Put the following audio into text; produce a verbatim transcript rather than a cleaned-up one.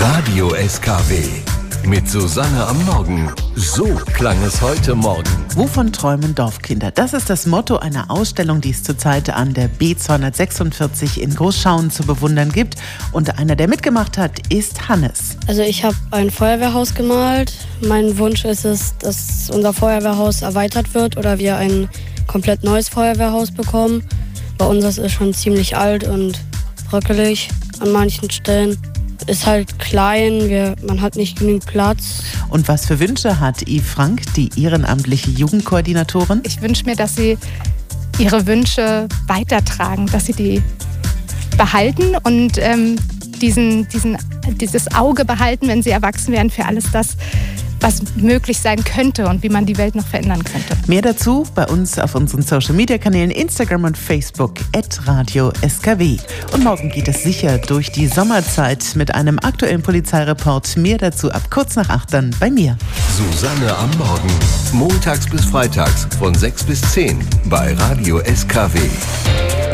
Radio S K W mit Susanne am Morgen. So klang es heute Morgen. Wovon träumen Dorfkinder? Das ist das Motto einer Ausstellung, die es zurzeit an der B zweihundertsechsundvierzig in Großschauen zu bewundern gibt. Und einer, der mitgemacht hat, ist Hannes. Also ich habe ein Feuerwehrhaus gemalt. Mein Wunsch ist es, dass unser Feuerwehrhaus erweitert wird oder wir ein komplett neues Feuerwehrhaus bekommen. Bei uns ist schon ziemlich alt und bröckelig an manchen Stellen. Ist halt klein, wir, man hat nicht genügend Platz. Und was für Wünsche hat Yves Frank, die ehrenamtliche Jugendkoordinatorin? Ich wünsche mir, dass sie ihre Wünsche weitertragen, dass sie die behalten und ähm, diesen, diesen, dieses Auge behalten, wenn sie erwachsen werden, für alles das, was möglich sein könnte und wie man die Welt noch verändern könnte. Mehr dazu bei uns auf unseren Social-Media-Kanälen Instagram und Facebook at Radio S K W. Und morgen geht es sicher durch die Sommerzeit mit einem aktuellen Polizeireport. Mehr dazu ab kurz nach acht dann bei mir. Susanne am Morgen. Montags bis freitags von sechs bis zehn bei Radio S K W.